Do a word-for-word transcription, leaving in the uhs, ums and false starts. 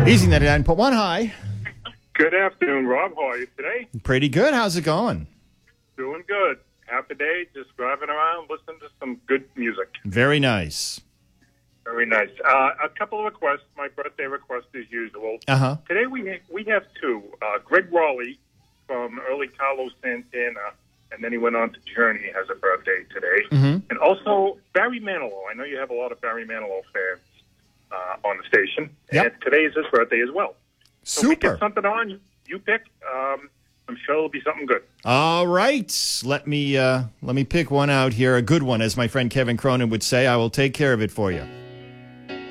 Easy ninety-nine point one, hi. Good afternoon, Rob. How are you today? Pretty good. How's it going? Doing good. Half a day, just driving around, listening to some good music. Very nice. Very nice. Uh, a couple of requests. My birthday request as usual. Uh-huh. Today we ha- we have two. Uh, Greg Raleigh from early Carlos Santana, and then he went on to Journey, has a birthday today. Mm-hmm. And also Barry Manilow. I know you have a lot of Barry Manilow fans uh, on the station. Yep. And today is his birthday as well. So if we Super. get something on, you pick. Um, I'm sure it'll be something good. All right. Let me uh, let me pick one out here, a good one, as my friend Kevin Cronin would say. I will take care of it for you.